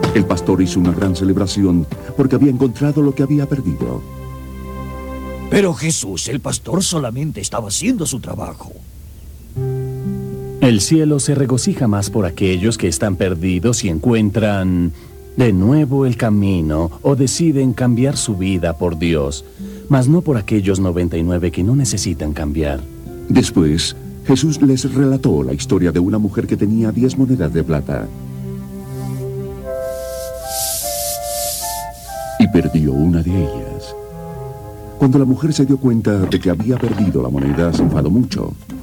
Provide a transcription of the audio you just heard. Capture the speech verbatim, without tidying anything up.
El pastor hizo una gran celebración porque había encontrado lo que había perdido. Pero Jesús, el pastor, solamente estaba haciendo su trabajo. El cielo se regocija más por aquellos que están perdidos y encuentran de nuevo el camino o deciden cambiar su vida por Dios, mas no por aquellos noventa y nueve que no necesitan cambiar. Después, Jesús les relató la historia de una mujer que tenía diez monedas de plata y perdió una de ellas. Cuando la mujer se dio cuenta de que había perdido la moneda, se enfadó mucho.